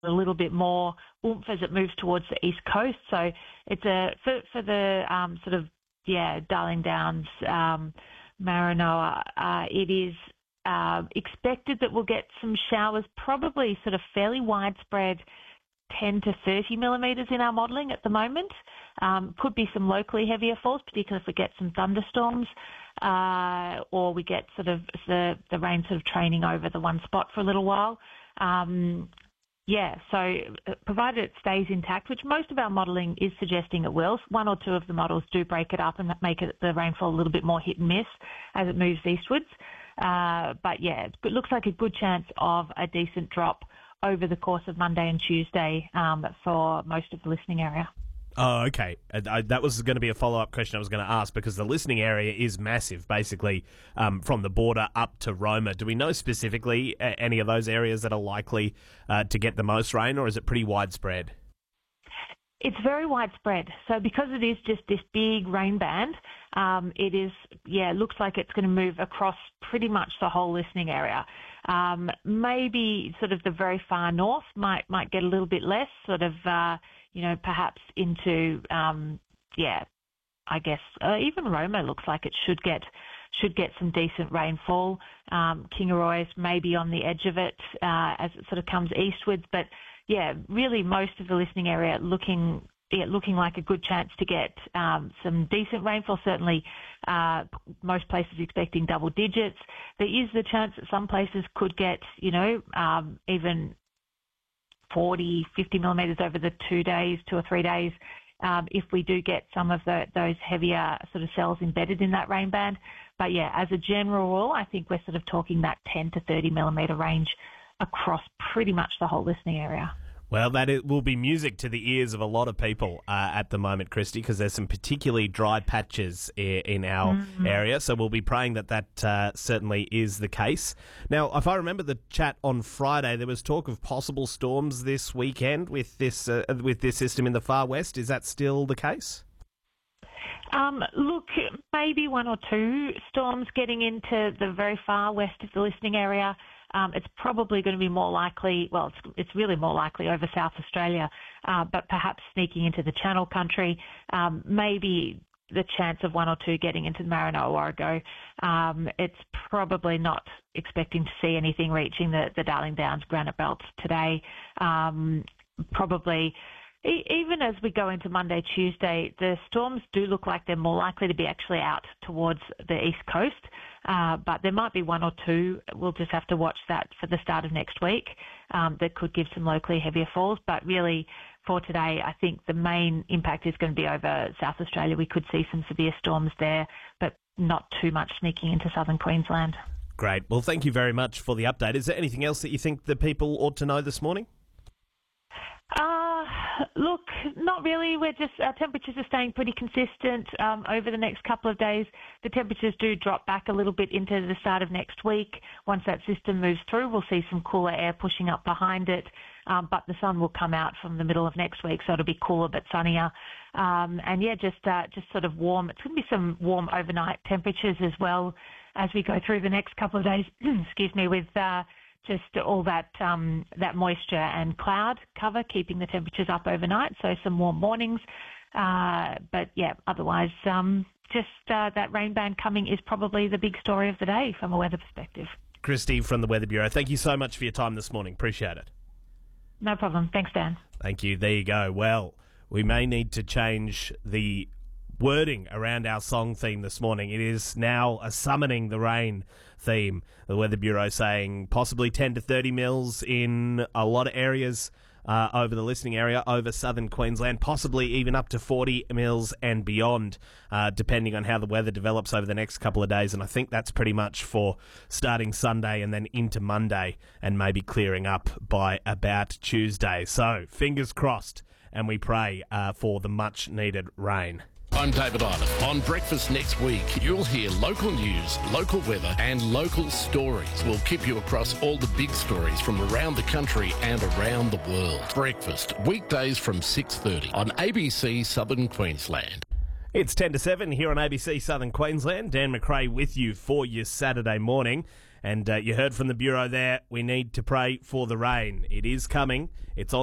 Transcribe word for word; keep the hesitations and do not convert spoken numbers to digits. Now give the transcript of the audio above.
a little bit more oomph as it moves towards the east coast. So it's a for, for the um, sort of yeah Darling Downs, um, Maranoa. Uh, it is uh, expected that we'll get some showers, probably sort of fairly widespread, ten to thirty millimetres in our modelling at the moment. Um, could be some locally heavier falls, particularly if we get some thunderstorms, uh, or we get sort of the, the rain sort of training over the one spot for a little while. Um, yeah, so provided it stays intact, which most of our modelling is suggesting it will. One or two of the models do break it up and make it the rainfall a little bit more hit and miss as it moves eastwards. Uh, but yeah, it looks like a good chance of a decent drop over the course of Monday and Tuesday um, for most of the listening area. Oh, okay. Uh, I, that was going to be a follow-up question I was going to ask, because the listening area is massive, basically um, from the border up to Roma. Do we know specifically uh, any of those areas that are likely uh, to get the most rain, or is it pretty widespread? It's very widespread. So because it is just this big rain band, um, it is, yeah, looks like it's going to move across pretty much the whole listening area. Um, maybe sort of the very far north might might get a little bit less, sort of, uh, you know, perhaps into, um, yeah, I guess uh, even Roma looks like it should get should get some decent rainfall. Um, Kingaroy's maybe on the edge of it uh, as it sort of comes eastwards, but yeah, really most of the listening area looking yeah, looking like a good chance to get um, some decent rainfall. Certainly, uh, most places expecting double digits. There is the chance that some places could get, you know, um, even forty, fifty millimetres over the two days, two or three days, um, if we do get some of the, those heavier sort of cells embedded in that rain band. But yeah, as a general rule, I think we're sort of talking that ten to thirty millimetre range across pretty much the whole listening area. Well, that it will be music to the ears of a lot of people uh, at the moment, Christy, because there's some particularly dry patches I- in our mm-hmm. area. So we'll be praying that that uh, certainly is the case. Now, if I remember the chat on Friday, there was talk of possible storms this weekend with this uh, with this system in the far west. Is that still the case? Um, look, maybe one or two storms getting into the very far west of the listening area. Um, it's probably going to be more likely, well, it's, it's really more likely over South Australia, uh, but perhaps sneaking into the Channel country, um, maybe the chance of one or two getting into the Maranoa Warrego. Um, it's probably not expecting to see anything reaching the, the Darling Downs granite belts today. Um, probably... Even as we go into Monday, Tuesday, the storms do look like they're more likely to be actually out towards the east coast, uh, but there might be one or two. We'll just have to watch that for the start of next week. Um, that could give some locally heavier falls, but really for today, I think the main impact is going to be over South Australia. We could see some severe storms there, but not too much sneaking into southern Queensland. Great. Well, thank you very much for the update. Is there anything else that you think the people ought to know this morning? Uh, look, not really. We're just, our temperatures are staying pretty consistent um, over the next couple of days. The temperatures do drop back a little bit into the start of next week. Once that system moves through, we'll see some cooler air pushing up behind it, um, but the sun will come out from the middle of next week, so it'll be cooler but sunnier. Um, and yeah, just uh, just sort of warm. It's going to be some warm overnight temperatures as well as we go through the next couple of days, excuse me, with... Uh, just all that um, that moisture and cloud cover, keeping the temperatures up overnight, so some warm mornings. Uh, but, yeah, otherwise, um, just uh, that rain band coming is probably the big story of the day from a weather perspective. Christy from the Weather Bureau, thank you so much for your time this morning. Appreciate it. No problem. Thanks, Dan. Thank you. There you go. Well, we may need to change the wording around our song theme this morning. It is now a summoning the rain theme. The Weather Bureau saying possibly ten to thirty mils in a lot of areas uh, over the listening area, over southern Queensland, possibly even up to forty mils and beyond, uh, depending on how the weather develops over the next couple of days. And I think that's pretty much for starting Sunday and then into Monday, and maybe clearing up by about Tuesday. So fingers crossed, and we pray uh, for the much needed rain. I'm David Island. On Breakfast next week, you'll hear local news, local weather and local stories. We'll keep you across all the big stories from around the country and around the world. Breakfast, weekdays from six thirty on A B C Southern Queensland. It's ten to seven here on A B C Southern Queensland. Dan McRae with you for your Saturday morning. And uh, you heard from the Bureau there, we need to pray for the rain. It is coming. It's on